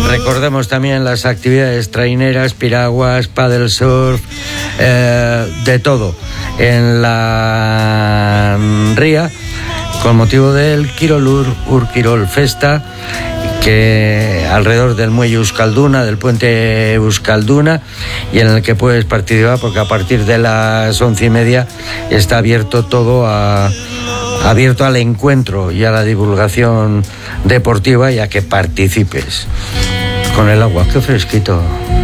Recordemos también las actividades traineras, piraguas, paddle surf, de todo en la ría con motivo del Kirol Urkirol Festa, que alrededor del muelle Euskalduna, del puente Euskalduna, y en el que puedes participar porque a partir de las 11:30 está abierto todo abierto al encuentro y a la divulgación deportiva y a que participes con el agua. Qué fresquito.